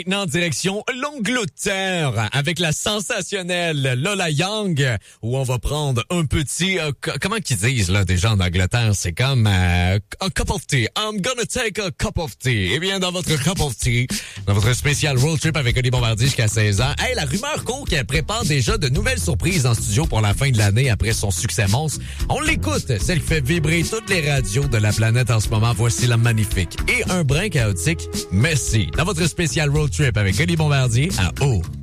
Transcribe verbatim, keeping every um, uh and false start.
Maintenant, direction l'Angleterre avec la sensationnelle Lola Young, où on va prendre un petit, euh, c- comment qu'ils disent là déjà en Angleterre, c'est comme euh, un cup of tea. I'm gonna take a cup of tea. Eh bien, dans votre cup of tea, dans votre spécial road trip avec Oli Bombardier jusqu'à seize ans, hey, la rumeur court qu'elle prépare déjà de nouvelles surprises en studio pour la fin de l'année après son succès monstre. On l'écoute, celle qui fait vibrer toutes les radios de la planète en ce moment. Voici la magnifique et un brin chaotique. Merci. Dans votre spécial road trip avec Oli Bombardier à O.